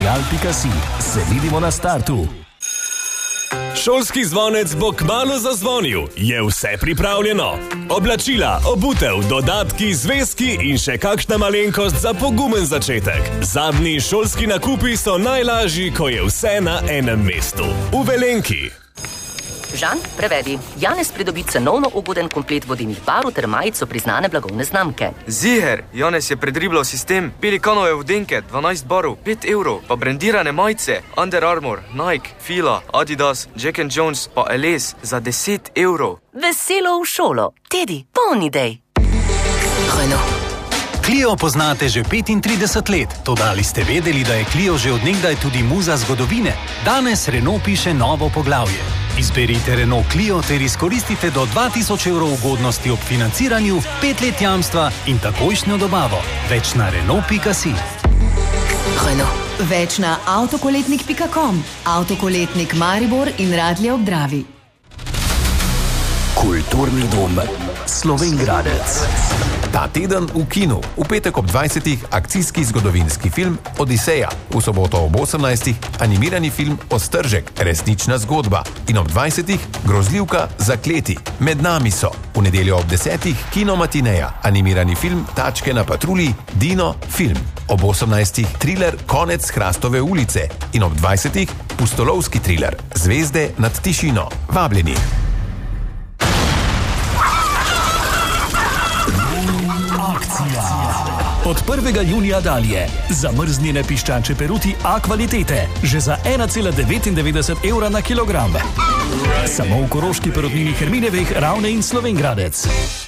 serial.si. Se vidimo na startu. Šolski zvonec bo kmalu zazvonil. Je vse pripravljeno? Oblačila, obutev, dodatki, zvezki in še kakšna malenkost za pogumen začetek. Zadnji šolski nakupi so najlažji, ko je vse na enem mestu. V Velenki. Žan, prevedi. Janez pridobi cenovno ugoden komplet vodilnih barv ter majico priznane blagovne znamke. Ziher, Janez je predribljal sistem. Pelikanove vodenke, 12 barv, 5 evrov, pa brendirane majice, Under Armour, Nike, Fila, Adidas, Jack & Jones, pa LS za 10 evrov. Veselo v šolo. Tedi, poln idej. Renault. Clio poznate že 35 let, toda ali ste vedeli, da je Clio že od nekdaj tudi muza zgodovine? Danes Renault piše novo poglavje. Izberite Renault Clio ter izkoristite do 2000 evrov ugodnosti ob financiranju, 5 let jamstva in takojšnjo dobavo. Več na Renault.si. Renault. Več na avtokoletnik.com, avtokoletnik Maribor in Radlje ob Dravi. Kulturni dom Slovenj Gradec. Ta teden v kinu. V petek ob 20. akcijski zgodovinski film Odiseja. V soboto ob 18. animirani film Ostržek, resnična zgodba. In ob 20. grozljivka Zakleti. Med nami so. V nedeljo ob 10. kino matineja. Animirani film Tačke na patrulji, Dino film. Ob 18. triler Konec Hrastove ulice. In ob 20. pustolovski triler Zvezde nad tišino. Vabljeni. Od 1. junija dalje zamrznjene piščančje peruti A kvalitete že za 1,99 evra na kilogram. Samo v koroški perutnini Herminevih, Ravne in Slovenj Gradec.